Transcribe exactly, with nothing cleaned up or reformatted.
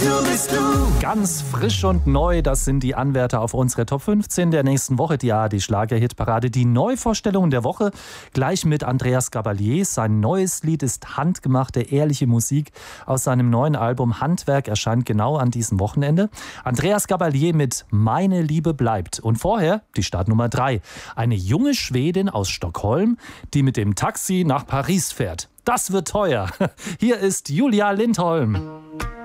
Du bist du. Ganz frisch und neu, das sind die Anwärter auf unsere Top fünfzehn der nächsten Woche. Ja, die Schlager-Hitparade, die Neuvorstellung der Woche. Gleich mit Andreas Gabalier. Sein neues Lied ist handgemachte, ehrliche Musik aus seinem neuen Album Handwerk, erscheint genau an diesem Wochenende. Andreas Gabalier mit Meine Liebe bleibt. Und vorher die Startnummer drei. Eine junge Schwedin aus Stockholm, die mit dem Taxi nach Paris fährt. Das wird teuer. Hier ist Julia Lindholm.